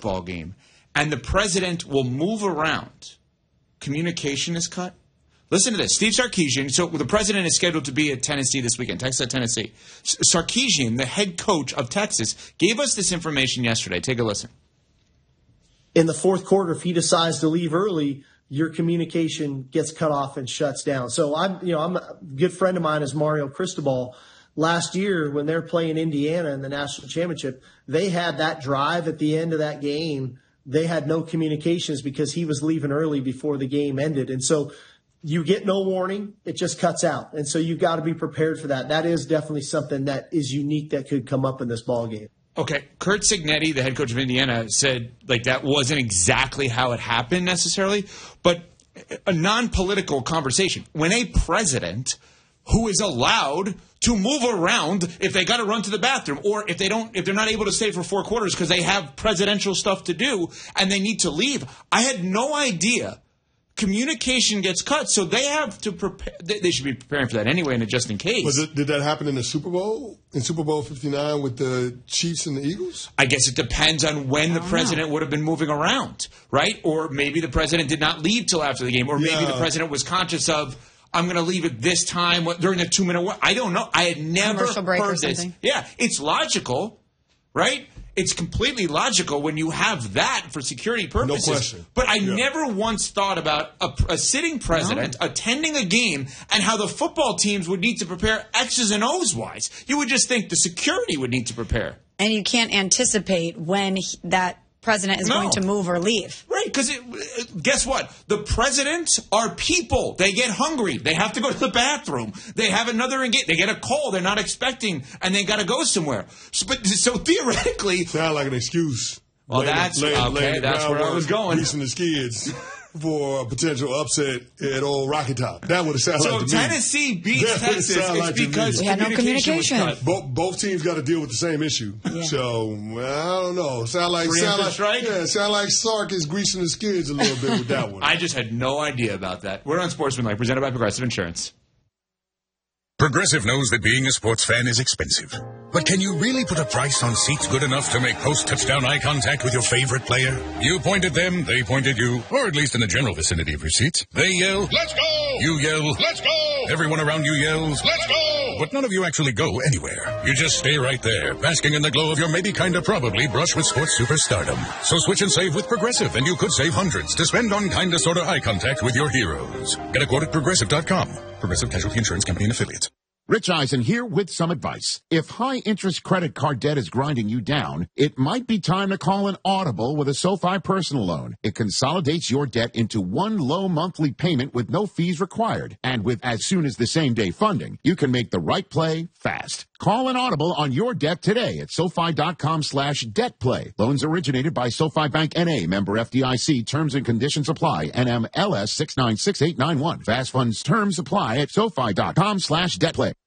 football game and the president will move around, communication is cut? Listen to this. Steve Sarkisian, so the president is scheduled to be at Tennessee this weekend, Texas at Tennessee. Sarkisian, the head coach of Texas, gave us this information yesterday. Take a listen. In the fourth quarter, if he decides to leave early, your communication gets cut off and shuts down. So I'm a good friend of mine is Mario Cristobal. Last year, when they're playing Indiana in the national championship, they had that drive at the end of that game. They had no communications because he was leaving early before the game ended. And so you get no warning. It just cuts out. And so you've got to be prepared for that. That is definitely something that is unique that could come up in this ball game. Okay, Curt Cignetti, the head coach of Indiana, said that wasn't exactly how it happened necessarily, but a non-political conversation. When a president who is allowed to move around if they got to run to the bathroom or if they're not able to stay for 4 quarters because they have presidential stuff to do and they need to leave, I had no idea. Communication gets cut, so they have to prepare. They should be preparing for that anyway, and just in case. Did that happen in the Super Bowl? In Super Bowl 59 with the Chiefs and the Eagles? I guess it depends on when the president would have been moving around, right? Or maybe the president did not leave till after the game, or maybe the president was conscious of, I'm going to leave at this time during the 2-minute war. I don't know. I had never heard this. Yeah, it's logical, right? It's completely logical when you have that for security purposes. No question. But I never once thought about a sitting president attending a game and how the football teams would need to prepare X's and O's wise. You would just think the security would need to prepare. And you can't anticipate when that president is going to move or leave. Right, because guess what? The presidents are people. They get hungry. They have to go to the bathroom. They have another engagement. They get a call they're not expecting, and they got to go somewhere. So theoretically... Sound like an excuse. Well, that's where I was going. Greasing the skids for a potential upset at old Rocky Top. That would have sounded like to me. So Tennessee beats Texas because we had no communication. Was cut. Both teams got to deal with the same issue. Yeah. So, I don't know. Sound like Sark is greasing the skids a little bit with that one. I just had no idea about that. We're on Sportsmanlike, presented by Progressive Insurance. Progressive knows that being a sports fan is expensive. But can you really put a price on seats good enough to make post-touchdown eye contact with your favorite player? You point at them, they point at you, or at least in the general vicinity of your seats. They yell, "Let's go!" You yell, "Let's go!" Everyone around you yells, "Let's go!" But none of you actually go anywhere. You just stay right there, basking in the glow of your maybe kinda probably brush with sports superstardom. So switch and save with Progressive, and you could save hundreds to spend on kinda sorta eye contact with your heroes. Get a quote at Progressive.com. Progressive Casualty Insurance Company and Affiliates. Rich Eisen here with some advice. If high-interest credit card debt is grinding you down, it might be time to call an Audible with a SoFi personal loan. It consolidates your debt into one low monthly payment with no fees required. And with as soon as the same-day funding, you can make the right play fast. Call an Audible on your debt today at SoFi.com/debtplay. Loans originated by SoFi Bank N.A., member FDIC. Terms and conditions apply. NMLS 6968891. Fast funds terms apply at SoFi.com/debtplay.